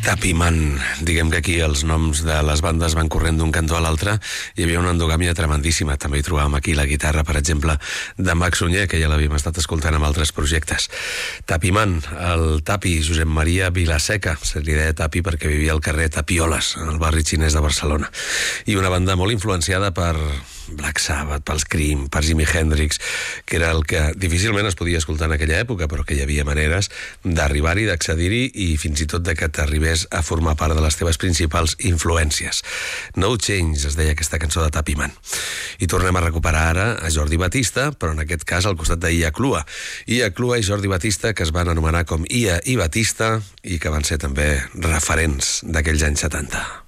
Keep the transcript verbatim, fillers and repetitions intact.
Tapiman, diguem que aquí els noms de les bandes van corrent d'un cantó a l'altre. Hi havia una endogàmia tremendíssima. També hi trobàvem aquí la guitarra, per exemple, de Max Sunyer, que ja l'havíem estat escoltant amb altres projectes. Tapiman, el Tapi, Josep Maria Vilaseca, se li deia Tapi perquè vivia al carrer Tapioles, al barri xinès de Barcelona. I una banda molt influenciada per Black Sabbath, pels Cream, per Jimi Hendrix, que era el que difícilment es podia escoltar en aquella època, però que hi havia maneres d'arribar-hi, d'accedir-hi i fins i tot de que t'arribés a formar part de les teves principals influències. No Change es deia aquesta cançó de Tapiman. I tornem a recuperar ara a Jordi Batista, però en aquest cas al costat d'Ia Clua. Ia Clua i Jordi Batista, que es van anomenar com Ia i Batista i que van ser també referents d'aquells anys setanta.